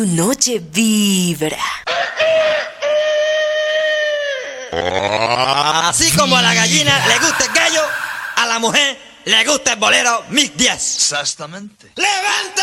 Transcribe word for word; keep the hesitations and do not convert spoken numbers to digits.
tu noche vibra. Así como a la gallina le gusta el gallo, a la mujer le gusta el bolero mil diez. Exactamente. ¡Levanta